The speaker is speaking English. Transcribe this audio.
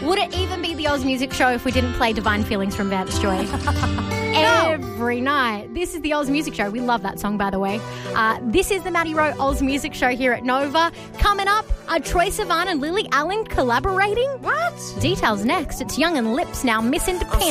Would it even be the Oz Music Show if we didn't play Divine Feelings from Vance Joy? Every night. This is the Oz Music Show. We love that song, by the way. This is the Maddie Rowe Oz Music Show here at Nova. Coming up, are Troye Sivan and Lily Allen collaborating? What? Details next. It's Young and Lips now, Miss Independent.